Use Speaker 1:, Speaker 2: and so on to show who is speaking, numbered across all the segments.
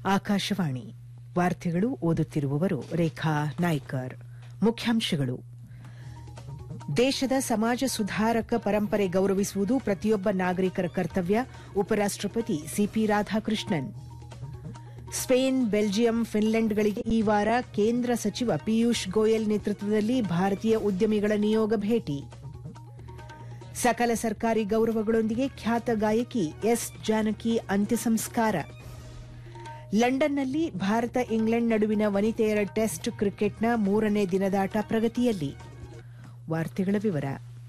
Speaker 1: ಆಕಾಶವಾಣಿ ವಾರ್ತೆಗಳು ಓದುತ್ತಿರುವವರು ರೇಖಾ ನಾಯ್ಕರ್. ಮುಖ್ಯಾಂಶಗಳು: ದೇಶದ ಸಮಾಜ ಸುಧಾರಕ ಪರಂಪರೆ ಗೌರವಿಸುವುದು ಪ್ರತಿಯೊಬ್ಬ ನಾಗರಿಕರ ಕರ್ತವ್ಯ, ಉಪರಾಷ್ಟಪತಿ ಸಿಪಿ ರಾಧಾಕೃಷ್ಣನ್. ಸ್ಪೇನ್, ಬೆಲ್ಜಿಯಂ, ಫಿನ್ಲೆಂಡ್ಗಳಿಗೆ ಈ ವಾರ ಕೇಂದ್ರ ಸಚಿವ ಪಿಯೂಷ್ ಗೋಯಲ್ ನೇತೃತ್ವದಲ್ಲಿ ಭಾರತೀಯ ಉದ್ಯಮಿಗಳ ನಿಯೋಗ ಭೇಟಿ. ಸಕಲ ಸರ್ಕಾರಿ ಗೌರವಗಳೊಂದಿಗೆ ಖ್ಯಾತ ಗಾಯಕಿ ಎಸ್ ಜಾನಕಿ ಅಂತ್ಯ ಸಂಸ್ಕಾರ. ಲಂಡನ್ನಲ್ಲಿ ಭಾರತ ಇಂಗ್ಲೆಂಡ್ ನಡುವಿನ ವನಿತೆಯರ ಟೆಸ್ಟ್ ಕ್ರಿಕೆಟ್ನ 3ನೇ ದಿನದಾಟ ಪ್ರಗತಿಯಲ್ಲಿ. ವಾರ್ತೆಗಳ ವಿವರ.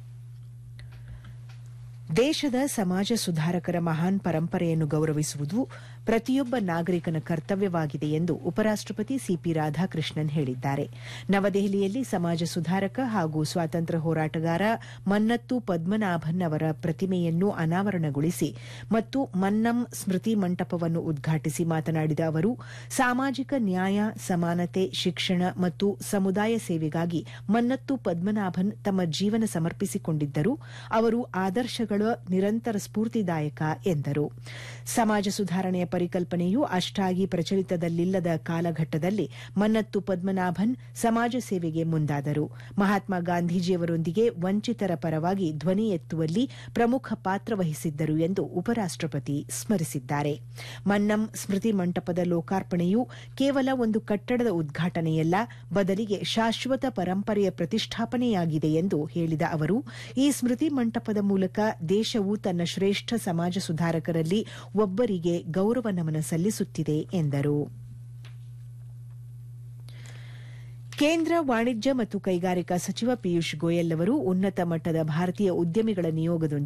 Speaker 1: ದೇಶದ ಸಮಾಜ ಸುಧಾರಕರ ಮಹಾನ್ ಪರಂಪರೆಯನ್ನು ಗೌರವಿಸುವುದು ಪ್ರತಿಯೊಬ್ಬ ನಾಗರಿಕನ ಕರ್ತವ್ಯವಾಗಿದೆ ಎಂದು ಉಪರಾಷ್ಟಪತಿ ಸಿಪಿ ರಾಧಾಕೃಷ್ಣನ್ ಹೇಳಿದ್ದಾರೆ. ನವದೆಹಲಿಯಲ್ಲಿ ಸಮಾಜ ಸುಧಾರಕ ಹಾಗೂ ಸ್ವಾತಂತ್ರ್ಯ ಹೋರಾಟಗಾರ ಮನ್ನತ್ತು ಪದ್ಮನಾಭನ್ ಅವರ ಪ್ರತಿಮೆಯನ್ನು ಅನಾವರಣಗೊಳಿಸಿ ಮತ್ತು ಮನ್ನಂ ಸ್ಮೃತಿ ಮಂಟಪವನ್ನು ಉದ್ಘಾಟಿಸಿ ಮಾತನಾಡಿದ ಅವರು, ಸಾಮಾಜಿಕ ನ್ಯಾಯ, ಸಮಾನತೆ, ಶಿಕ್ಷಣ ಮತ್ತು ಸಮುದಾಯ ಸೇವೆಗಾಗಿ ಮನ್ನತ್ತು ಪದ್ಮನಾಭನ್ ತಮ್ಮ ಜೀವನ ಸಮರ್ಪಿಸಿಕೊಂಡಿದ್ದರು. ಅವರು ಆದರ್ಶಗಳ ನಿರಂತರ ಸ್ಫೂರ್ತಿದಾಯಕ ಎಂದರು. ಸಮಾಜ ಸುಧಾರಣೆಯ ಪರಿಕಲ್ಪನೆಯು ಅಷ್ಟಾಗಿ ಪ್ರಚಲಿತದಲ್ಲಿಲ್ಲದ ಕಾಲಘಟ್ಟದಲ್ಲಿ ಮನ್ನತ್ತು ಪದ್ಮನಾಭನ್ ಸಮಾಜ ಸೇವೆಗೆ ಮುಂದಾದರು. ಮಹಾತ್ಮ ಗಾಂಧೀಜಿಯವರೊಂದಿಗೆ ವಂಚಿತರ ಪರವಾಗಿ ಧ್ವನಿ ಎತ್ತುವಲ್ಲಿ ಪ್ರಮುಖ ಪಾತ್ರ ವಹಿಸಿದ್ದರು ಎಂದು ಉಪರಾಷ್ಟಪತಿ ಸ್ಮರಿಸಿದ್ದಾರೆ. ಮನ್ನಂ ಸ್ಮೃತಿ ಮಂಟಪದ ಲೋಕಾರ್ಪಣೆಯು ಕೇವಲ ಒಂದು ಕಟ್ಟಡದ ಉದ್ಘಾಟನೆಯಲ್ಲ, ಬದಲಿಗೆ ಶಾಶ್ವತ ಪರಂಪರೆಯ ಪ್ರತಿಷ್ಠಾಪನೆಯಾಗಿದೆ ಎಂದು ಹೇಳಿದ ಅವರು, ಈ ಸ್ಮೃತಿ ಮಂಟಪದ ಮೂಲಕ ದೇಶವು ತನ್ನ ಶ್ರೇಷ್ಠ ಸಮಾಜ ಸುಧಾರಕರಲ್ಲಿ ಒಬ್ಬರಿಗೆ ಗೌರವ ನಮನ ಸಲ್ಲಿಸುತ್ತಿದೆ ಎಂದರು. ಕೇಂದ್ರ ವಾಣಿಜ್ಯ ಮತ್ತು ಕೈಗಾರಿಕಾ ಸಚಿವ ಪಿಯೂಷ್ ಗೋಯಲ್ ಅವರು ಉನ್ನತ ಮಟ್ಟದ ಭಾರತೀಯ ಉದ್ಯಮಿಗಳ ನಿಯೋಗದೊಂದಿಗೆ